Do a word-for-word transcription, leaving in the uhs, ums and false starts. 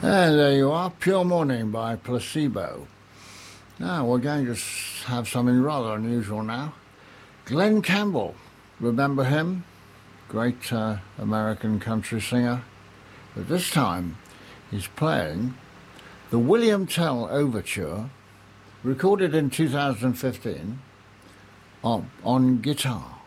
And there you are, Pure Morning by Placebo. Now we're going to have something rather unusual now. Glen Campbell, remember him? Great uh, American country singer. But this time he's playing the William Tell Overture, recorded in two thousand fifteen, on, on guitar.